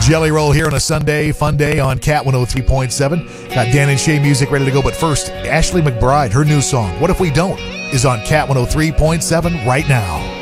Jelly Roll here on a Sunday fun day on Cat 103.7. Got Dan and Shay music ready to go, but first, Ashley McBride, her new song, What If We Don't, is on Cat 103.7 right now.